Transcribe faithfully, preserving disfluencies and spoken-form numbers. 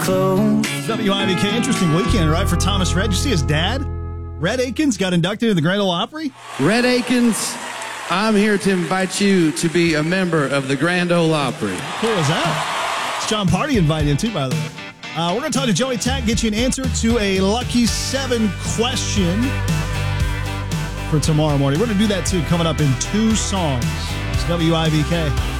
clothes. W I B K, interesting weekend, right, for Thomas Rhett. You see his dad? Rhett Akins got inducted into the Grand Ole Opry. Rhett Akins, I'm here to invite you to be a member of the Grand Ole Opry. How cool is that? It's John Party invited him too, by the way. Uh, we're going to talk to Joey Tack, get you an answer to a Lucky Seven question for tomorrow morning. We're going to do that too, coming up in two songs. It's W I B K.